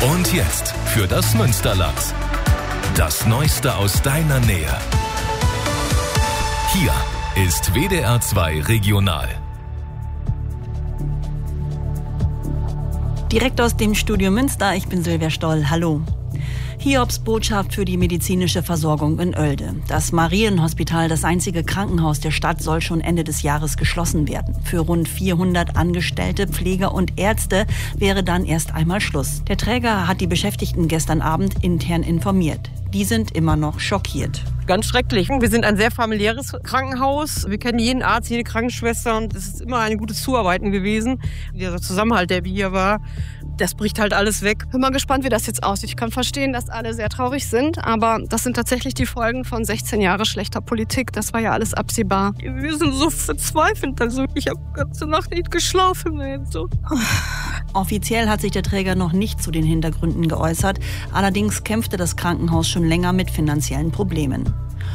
Und jetzt für das Münsterland. Das Neueste aus deiner Nähe. Hier ist WDR 2 Regional. Direkt aus dem Studio Münster, ich bin Silvia Stoll. Hallo. Hiobs Botschaft für die medizinische Versorgung in Oelde. Das Marienhospital, das einzige Krankenhaus der Stadt, soll schon Ende des Jahres geschlossen werden. Für rund 400 Angestellte, Pfleger und Ärzte wäre dann erst einmal Schluss. Der Träger hat die Beschäftigten gestern Abend intern informiert. Die sind immer noch schockiert. Ganz schrecklich. Wir sind ein sehr familiäres Krankenhaus. Wir kennen jeden Arzt, jede Krankenschwester und es ist immer ein gutes Zuarbeiten gewesen. Dieser Zusammenhalt, der hier war, das bricht halt alles weg. Bin mal gespannt, wie das jetzt aussieht. Ich kann verstehen, dass alle sehr traurig sind, aber das sind tatsächlich die Folgen von 16 Jahren schlechter Politik. Das war ja alles absehbar. Wir sind so verzweifelt. Also ich habe die ganze Nacht nicht geschlafen. So. Offiziell hat sich der Träger noch nicht zu den Hintergründen geäußert. Allerdings kämpfte das Krankenhaus schon länger mit finanziellen Problemen.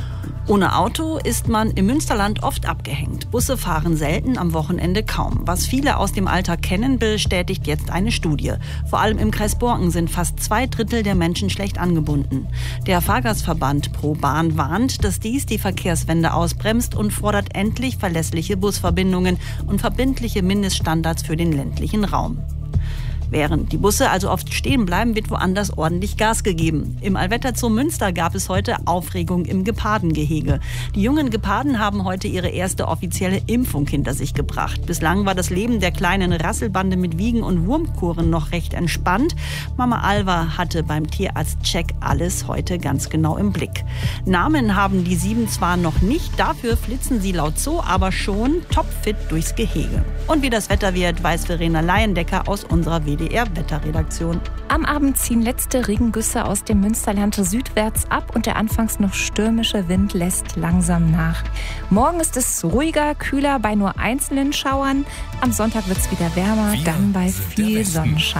Ohne Auto ist man im Münsterland oft abgehängt. Busse fahren selten, am Wochenende kaum. Was viele aus dem Alltag kennen, bestätigt jetzt eine Studie. Vor allem im Kreis Borken sind fast 2/3 der Menschen schlecht angebunden. Der Fahrgastverband Pro Bahn warnt, dass dies die Verkehrswende ausbremst und fordert endlich verlässliche Busverbindungen und verbindliche Mindeststandards für den ländlichen Raum. Während die Busse also oft stehen bleiben, wird woanders ordentlich Gas gegeben. Im Allwetterzoo Münster gab es heute Aufregung im Gepardengehege. Die jungen Geparden haben heute ihre erste offizielle Impfung hinter sich gebracht. Bislang war das Leben der kleinen Rasselbande mit Wiegen und Wurmkuren noch recht entspannt. Mama Alva hatte beim Tierarztcheck alles heute ganz genau im Blick. Namen haben die 7 zwar noch nicht, dafür flitzen sie laut Zoo aber schon topfit durchs Gehege. Und wie das Wetter wird, weiß Verena Leyendecker aus unserer WDR-Wetterredaktion. Am Abend ziehen letzte Regengüsse aus dem Münsterland südwärts ab und der anfangs noch stürmische Wind lässt langsam nach. Morgen ist es ruhiger, kühler bei nur einzelnen Schauern. Am Sonntag wird es wieder wärmer, dann bei viel Sonnenschein.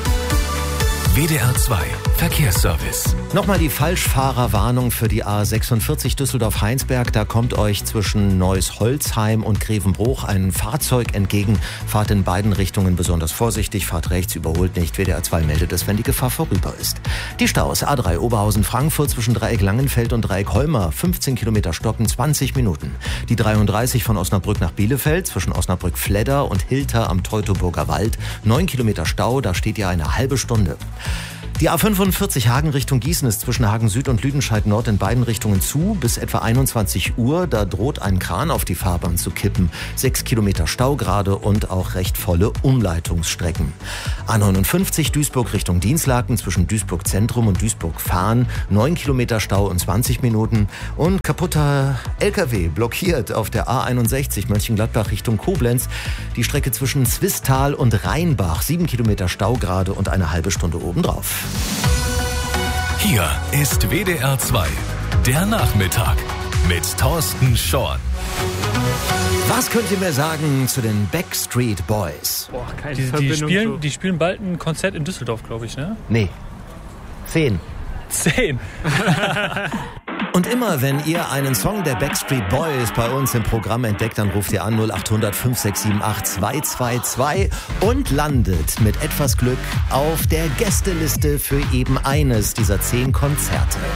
WDR 2 Verkehrsservice. Nochmal die Falschfahrerwarnung für die A46 Düsseldorf-Heinsberg. Da kommt euch zwischen Neuss-Holzheim und Grevenbruch ein Fahrzeug entgegen. Fahrt in beiden Richtungen besonders vorsichtig. Fahrt rechts, überholt nicht. WDR 2 meldet es, wenn die Gefahr vorüber ist. Die Staus A3 Oberhausen-Frankfurt zwischen Dreieck Langenfeld und Dreieck Holmer. 15 Kilometer stoppen, 20 Minuten. Die 33 von Osnabrück nach Bielefeld zwischen Osnabrück-Fledder und Hilter am Teutoburger Wald. 9 Kilometer Stau, da steht ihr eine halbe Stunde. Die A45 Hagen Richtung Gießen ist zwischen Hagen Süd und Lüdenscheid Nord in beiden Richtungen zu. Bis etwa 21 Uhr, da droht ein Kran auf die Fahrbahn zu kippen. 6 Kilometer Stau gerade und auch recht volle Umleitungsstrecken. A59 Duisburg Richtung Dinslaken zwischen Duisburg Zentrum und Duisburg Fahn. 9 Kilometer Stau und 20 Minuten. Und kaputter LKW blockiert auf der A61 Mönchengladbach Richtung Koblenz. Die Strecke zwischen Zwistal und Rheinbach. 7 Kilometer Stau gerade und eine halbe Stunde obendrauf. Hier ist WDR 2, der Nachmittag mit Thorsten Schorn. Was könnt ihr mir sagen zu den Backstreet Boys? Boah, keine Verbindung. Die spielen bald ein Konzert in Düsseldorf, glaube ich, ne? Nee. 10. Und immer, wenn ihr einen Song der Backstreet Boys bei uns im Programm entdeckt, dann ruft ihr an 0800 5678 222 und landet mit etwas Glück auf der Gästeliste für eben eines dieser 10 Konzerte.